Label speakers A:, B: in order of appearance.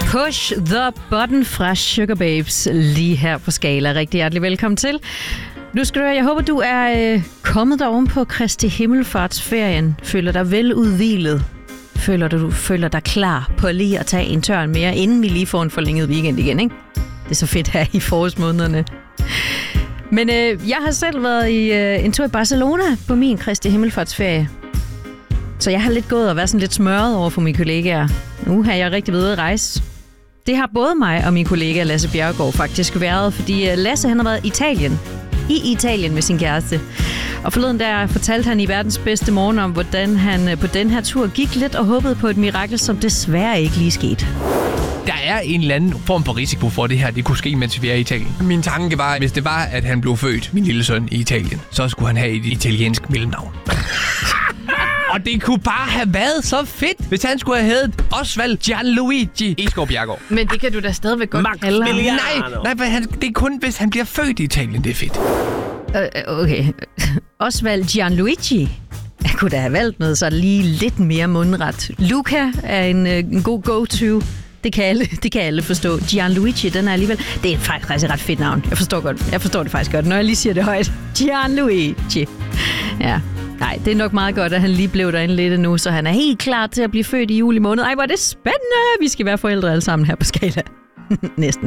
A: Push the button fra Sugababes lige her på Skala. Rigtig hjertelig velkommen til. Nu skal du høre, jeg håber, du er kommet der oven på Kristi Himmelfartsferien. Føler dig veludhvilet. Føler dig klar på lige at tage en tørn mere, inden vi lige får en forlænget weekend igen, ikke? Det er så fedt her i forårsmånederne. Men jeg har selv været i en tur i Barcelona på min Kristi Himmelfartsferie. Så jeg har lidt gået og været sådan lidt smørret over for mine kollegaer. Nu har jeg rigtig ved at rejse. Det har både mig og min kollega Lasse Bjerregaard faktisk været, fordi Lasse han har været i Italien med sin kæreste. Og forleden der fortalte han i verdens bedste morgen om, hvordan han på den her tur gik lidt og håbede på et mirakel, som desværre ikke lige skete.
B: Der er en eller anden form for risiko for, at det her det kunne ske, mens vi er i Italien. Min tanke var, hvis det var, at han blev født, min lille søn, i Italien, så skulle han have et italiensk mellemnavn. Og det kunne bare have været så fedt, hvis han skulle have heddet Osvald Gianluigi Eskov Bjerregaard.
A: Men det kan du da stadigvæk godt kalde ham.
B: Nej, det er kun, hvis han bliver født i Italien, det er fedt.
A: Okay. Osvald Gianluigi. Jeg kunne da have valgt noget så lige lidt mere mundret. Luca er en god go-to. Det kan alle forstå. Gianluigi, den er alligevel... Det er faktisk et ret fedt navn. Jeg forstår det faktisk godt, når jeg lige siger det højt. Gianluigi. Ja. Nej, det er nok meget godt, at han lige blev derinde lidt nu, så han er helt klar til at blive født i juli måned. Ej, hvor er det spændende! Vi skal være forældre alle sammen her på Skala. Næsten.